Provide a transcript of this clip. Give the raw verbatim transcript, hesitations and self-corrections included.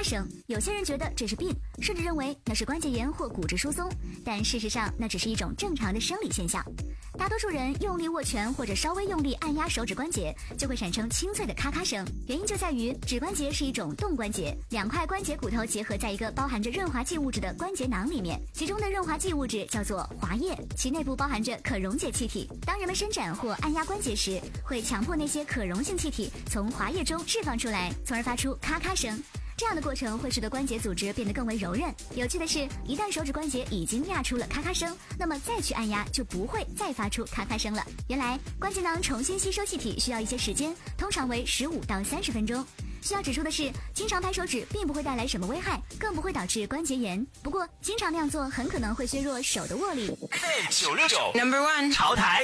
声。有些人觉得这是病，甚至认为那是关节炎或骨质疏松，但事实上那只是一种正常的生理现象。大多数人用力握拳或者稍微用力按压手指关节，就会产生清脆的咔咔声。原因就在于指关节是一种动关节，两块关节骨头结合在一个包含着润滑剂物质的关节囊里面，其中的润滑剂物质叫做滑液，其内部包含着可溶解气体。当人们伸展或按压关节时，会强迫那些可溶性气体从滑液中释放出来，从而发出咔咔声。这样的过程会使得关节组织变得更为柔韧。有趣的是，一旦手指关节已经压出了咔咔声，那么再去按压就不会再发出咔咔声了。原来关节囊重新吸收气体需要一些时间，通常为十五到三十分钟。需要指出的是，经常拍手指并不会带来什么危害，更不会导致关节炎。不过，经常那样做很可能会削弱手的握力。 九六九 Number One 潮台。